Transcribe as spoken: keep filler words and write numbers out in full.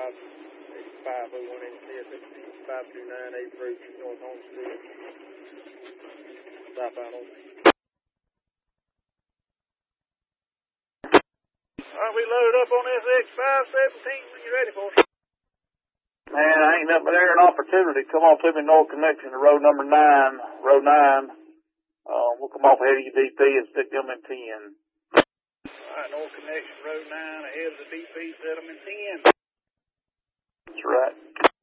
five five oh one N C S five two nine eight approach North Homestead. Stop out on me. Alright, we loaded up on S X five seventeen when you're ready for it. Man, I ain't nothing there an opportunity. Come on to me, North Connection to road number nine, road nine. Uh, we'll come off ahead of your D P and stick them in ten. Alright, North Connection, road nine, ahead of the D P, set them in ten. That's right.